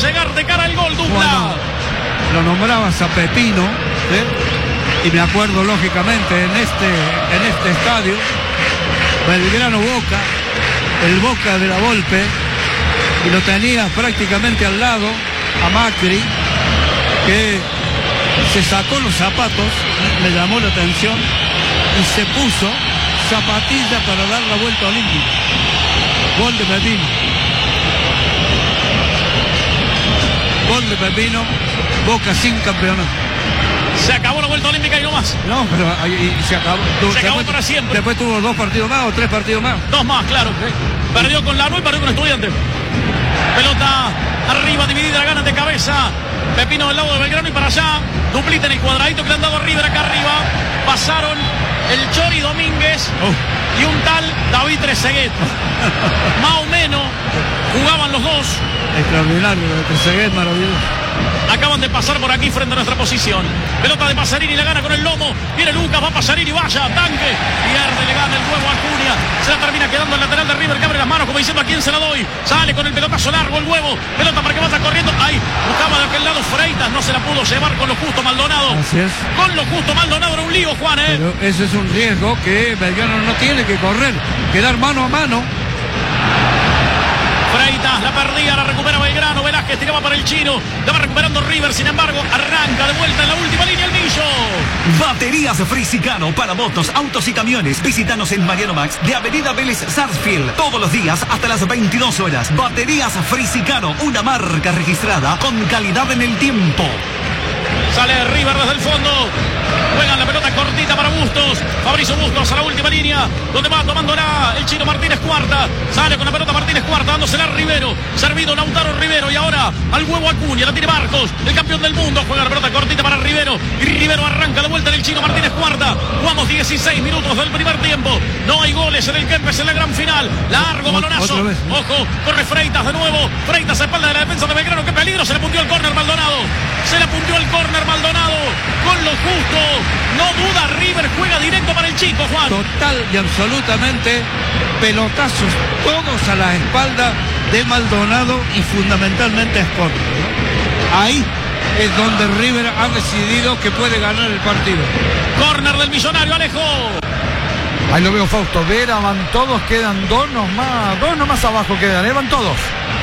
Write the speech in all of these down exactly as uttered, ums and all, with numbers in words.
llegar de cara al gol, Dupla. Bueno, lo nombrabas a Pepino, ¿eh? Y me acuerdo lógicamente en este, en este estadio, Belgrano Boca, el Boca de la Volpe, y lo tenía prácticamente al lado a Macri, que se sacó los zapatos, le llamó la atención y se puso zapatilla para dar la vuelta olímpica. Gol de Pepino. Gol de Pepino, Boca sin campeonato. Se acabó la vuelta olímpica y no más. No, pero ahí se acabó. Se acabó después, para siempre. Después tuvo dos partidos más o tres partidos más. Dos más, claro. Sí. Perdió con Lanús y perdió con Estudiantes. Pelota arriba, dividida, la gana de cabeza. Pepino del lado de Belgrano y para allá. Duplita en el cuadradito que le han dado a River acá arriba. Pasaron el Chori Domínguez oh. y un tal David Trezeguet. Más o menos jugaban los dos. Extraordinario, lo de Trezeguet, maravilloso. Acaban de pasar por aquí frente a nuestra posición. Pelota de Pasarini, la gana con el lomo. Viene Lucas, va Pasarini, vaya, tanque. Pierde, le gana el huevo a Acuña. Se la termina quedando el lateral de River, que abre las manos como diciendo a quién se la doy. Sale con el pelotazo largo, el huevo. Pelota para que vaya corriendo. Ahí, buscaba de aquel lado Freitas, no se la pudo llevar con lo justo Maldonado. Así es. Con lo justo Maldonado era un lío, Juan, ¿eh? Pero ese es un riesgo que Belgrano no tiene que correr. Quedar mano a mano. Freitas la perdía, la recupera Belgrano. Velázquez tiraba para el chino. La va recuperando River, sin embargo, arranca de vuelta en la última línea el Millo. Baterías Frisicano para motos, autos y camiones. Visítanos en Mariano Max de Avenida Vélez Sarsfield. Todos los días hasta las veintidós horas. Baterías Frisicano, una marca registrada con calidad en el tiempo. Sale River desde el fondo. Juegan la pelota cortita para Bustos. Fabricio Bustos a la última línea, donde va tomándola el chino Martínez Cuarta. Sale con la pelota Martínez Cuarta, dándosela a Rivero. Servido Lautaro Rivero y ahora al huevo Acuña. La tiene Marcos, el campeón del mundo. Juega la pelota cortita para Rivero. Y Rivero arranca de vuelta en el chino Martínez Cuarta. Jugamos dieciséis minutos del primer tiempo. No hay goles en el Kempes en la gran final. Largo balonazo. Ojo, corre Freitas de nuevo. Freitas a espalda de la defensa de Belgrano. Qué peligro. Se le puntió el córner Maldonado. Se le apuntió el córner Maldonado. Con lo justo. No duda, River juega directo para el chico, Juan. Total y absolutamente pelotazos, todos a la espalda de Maldonado y fundamentalmente a Sport, ¿no? Ahí es donde River ha decidido que puede ganar el partido. Córner del Millonario, Alejo. Ahí lo veo, Fausto. Vera, van todos, quedan dos nomás, dos nomás abajo quedan, ¿eh? Van todos.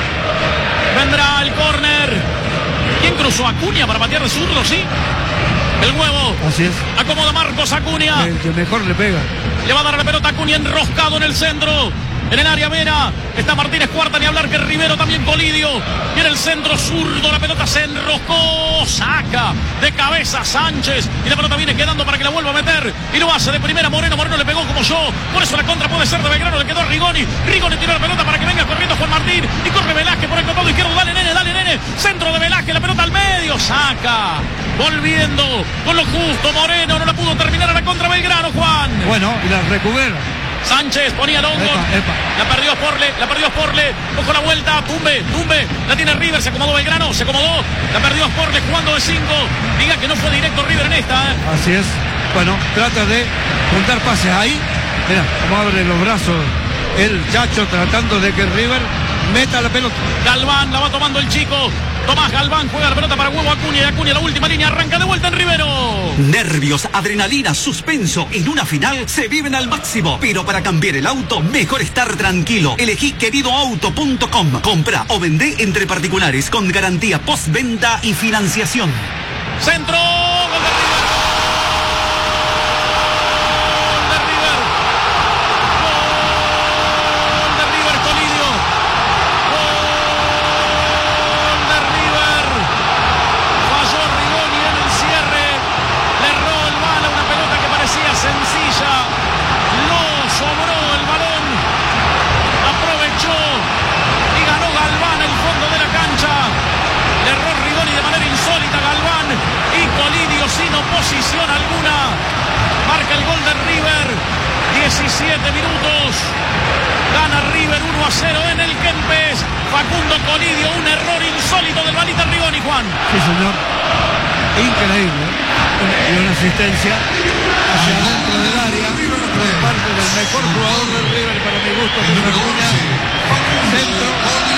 Vendrá el córner. ¿Quién cruzó? Acuña para patear de zurdo, sí. El huevo. Así es. Acomoda Marcos Acuña. El que mejor le pega. Le va a dar la pelota a Acuña enroscado en el centro. En el área Vera. Está Martínez Cuarta, ni hablar que Rivero también Colidio. Y en el centro zurdo la pelota se enroscó. Saca de cabeza Sánchez. Y la pelota viene quedando para que la vuelva a meter. Y lo hace de primera Moreno. Moreno le pegó como yo. Por eso la contra puede ser de Belgrano. Le quedó a Rigoni. Rigoni tiró la pelota para que venga corriendo Juan Martín. Y corre Velázquez por el costado izquierdo. Dale, nene, dale, nene. Centro de Velázquez. La pelota al medio. Saca. Volviendo con lo justo. Moreno no la pudo terminar a la contra Belgrano, Juan. Bueno, y la recupera. Sánchez ponía longo. Epa, epa. La perdió Sporle, la perdió Sporle. Ojo la vuelta, tumbe, tumbe. La tiene River, se acomodó Belgrano, se acomodó. La perdió Sporle jugando de cinco. Diga que no fue directo River en esta, ¿eh? Así es. Bueno, trata de juntar pases ahí. Mira, cómo abre los brazos el Chacho tratando de que River meta la pelota. Galván la va tomando el chico. Tomás Galván juega la pelota para huevo Acuña y Acuña la última línea arranca de vuelta en Rivero. Nervios, adrenalina, suspenso. En una final se viven al máximo. Pero para cambiar el auto, mejor estar tranquilo. Elegí querido auto punto com. Compra o vendé entre particulares con garantía postventa y financiación. Centro. Gol de River. Posición alguna, marca el gol de River, diecisiete minutos, gana River uno a cero en el Kempes. Facundo Colidio, un error insólito del Balita Rigoni, Juan. Sí, señor, increíble, y una asistencia hacia adentro del área por parte del mejor jugador del River para mi gusto, que es Acuña. Centro